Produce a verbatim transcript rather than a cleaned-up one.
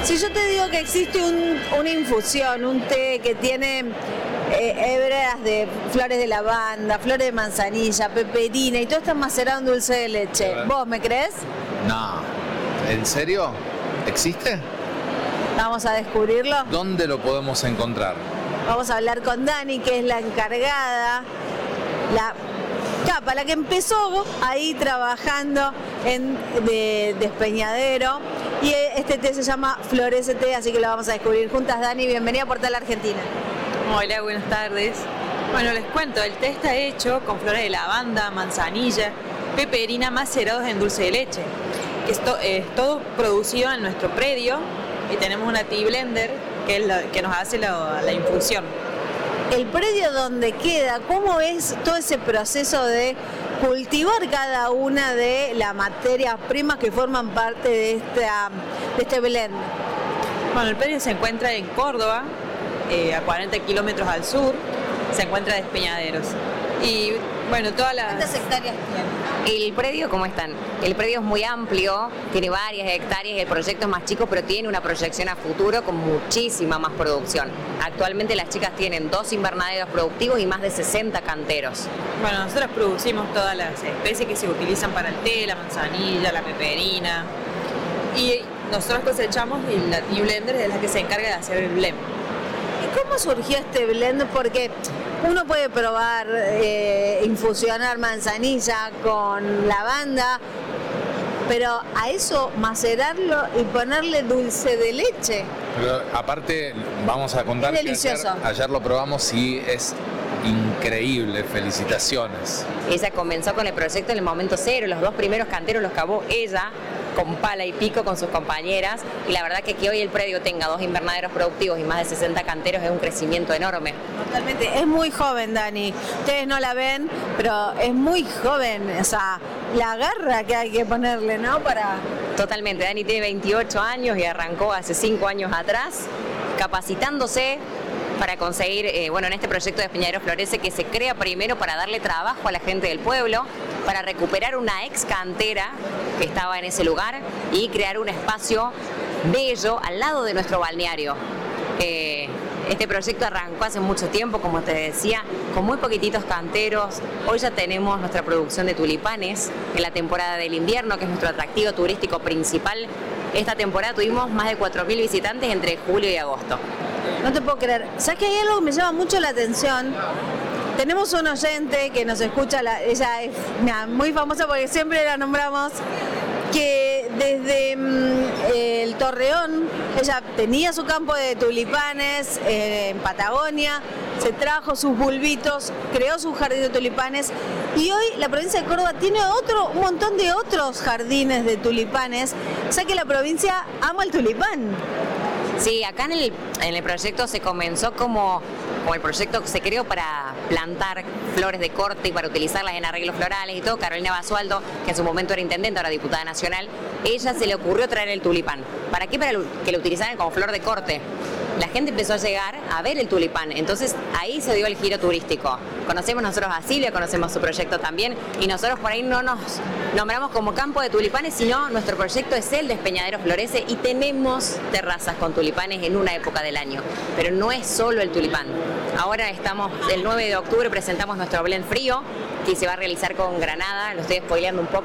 Si yo te digo que existe un, una infusión, un té que tiene eh, hebras de flores de lavanda, flores de manzanilla, peperina y todo está macerado en dulce de leche, ¿vos me crees? No. ¿En serio? ¿Existe? Vamos a descubrirlo. ¿Dónde lo podemos encontrar? Vamos a hablar con Dani, que es la encargada, la capa, la que empezó ahí trabajando en de Despeñadero. Y este té se llama Florece Té, así que lo vamos a descubrir juntas. Dani, bienvenida a Portal Argentina. Hola, buenas tardes. Bueno, les cuento, el té está hecho con flores de lavanda, manzanilla, peperina macerados en dulce de leche. Esto es todo producido en nuestro predio y tenemos una tea blender que, es la, que nos hace la, la infusión. El predio donde queda, ¿cómo es todo ese proceso de cultivar cada una de las materias primas que forman parte de, esta, de este blend? Bueno, el predio se encuentra en Córdoba, eh, a cuarenta kilómetros al sur, se encuentra Despeñaderos. Y bueno, todas las... ¿Cuántas hectáreas tiene? El predio, ¿cómo están? El predio es muy amplio, tiene varias hectáreas, el proyecto es más chico, pero tiene una proyección a futuro con muchísima más producción. Actualmente las chicas tienen dos invernaderos productivos y más de sesenta canteros. Bueno, nosotros producimos todas las especies que se utilizan para el té, la manzanilla, la peperina. Y nosotros cosechamos y la tea blender es la que se encarga de hacer el blend. ¿Y cómo surgió este blend? Porque uno puede probar eh, infusionar manzanilla con lavanda, pero a eso macerarlo y ponerle dulce de leche. Pero aparte, vamos a contar es delicioso. Que ayer, ayer lo probamos y es increíble, felicitaciones. Ella comenzó con el proyecto en el momento cero, los dos primeros canteros los cavó ella, con pala y pico con sus compañeras, y la verdad que que hoy el predio tenga dos invernaderos productivos y más de sesenta canteros es un crecimiento enorme. Totalmente, es muy joven Dani, ustedes no la ven, pero es muy joven, o sea, la garra que hay que ponerle, ¿no? Para... Totalmente, Dani tiene veintiocho años y arrancó hace cinco años atrás, capacitándose para conseguir, eh, bueno, en este proyecto de Despeñadero Florece, que se crea primero para darle trabajo a la gente del pueblo, para recuperar una ex cantera que estaba en ese lugar y crear un espacio bello al lado de nuestro balneario. Eh, este proyecto arrancó hace mucho tiempo, como te decía, con muy poquititos canteros. Hoy ya tenemos nuestra producción de tulipanes en la temporada del invierno, que es nuestro atractivo turístico principal. Esta temporada tuvimos más de cuatro mil visitantes entre julio y agosto. No te puedo creer. ¿Sabes que hay algo que me llama mucho la atención? Tenemos un oyente que nos escucha, la, ella es nah, muy famosa porque siempre la nombramos, que desde mmm, el Torreón, ella tenía su campo de tulipanes eh, en Patagonia, se trajo sus bulbitos, creó su jardín de tulipanes y hoy la provincia de Córdoba tiene otro, un montón de otros jardines de tulipanes, o sea que la provincia ama el tulipán. Sí, acá en el, en el proyecto se comenzó como, como el proyecto se creó para plantar flores de corte y para utilizarlas en arreglos florales y todo. Carolina Basualdo, que en su momento era intendente, ahora diputada nacional, ella se le ocurrió traer el tulipán. ¿Para qué? Para que lo utilizaran como flor de corte. La gente empezó a llegar a ver el tulipán, entonces ahí se dio el giro turístico. Conocemos nosotros a Silvia, conocemos su proyecto también, y nosotros por ahí no nos nombramos como campo de tulipanes, sino nuestro proyecto es el Despeñadero Florece y tenemos terrazas con tulipanes en una época del año, pero no es solo el tulipán. Ahora estamos, el nueve de octubre presentamos nuestro blend frío, que se va a realizar con granada, lo estoy spoileando un poco,